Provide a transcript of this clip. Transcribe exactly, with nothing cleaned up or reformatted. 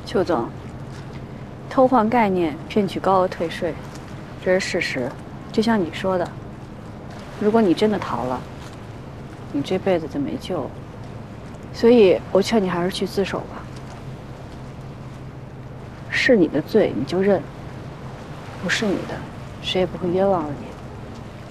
邱总，偷换概念骗取高额退税，这是事实。就像你说的，如果你真的逃了，你这辈子就没救了。所以我劝你还是去自首吧。是你的罪你就认，不是你的，谁也不会冤枉了你。